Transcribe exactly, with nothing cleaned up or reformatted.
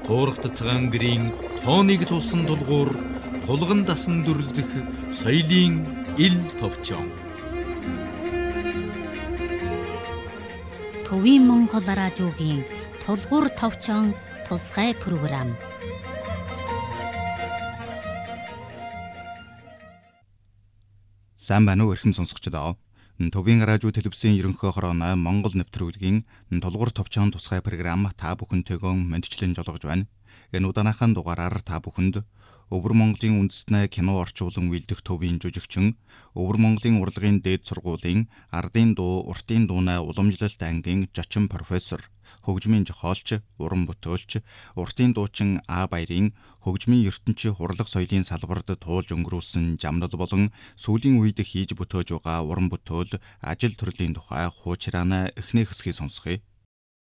Туурах цагаан гэрийн тооныг тулсан тулгуур тулган дасан дүрлзэх соёлын ил товчон. Төвийн Монгол радиогийн тулгуур товчон тусгай програм. Сайн байна уу эрхэм сонсогчдоо. Төвийн радио телевизийн ерөнхий хорооны Монгол нэвтрүүлгийн тулгуур товчон тусгай програм та бүхэнтэйгөө мэдчлэн жолгож байна. Энэ удааныхаа дугаараар та бүхэнд Өвөр Монголын үндэстний кино орчуулан үйлдэх төвийн жүжигчин, Өвөр Монголын урлагийн дээд сургуулийн ардын дуу, уртын дууны уламжлалт ангийн зочин профессор, хөгжмийн зохиолч, уран бүтээлч, уртын дуучин А Баярын хөгжмийн ертөнцийн хурлах соёлын салбарт туулж өнгөрүүлсэн жамнал болон сүүлийн үед хийж бүтээж байгаа уран бүтээл, ажил төрлийн тухай хуучрааны эхний хэсгийг сонсгоё.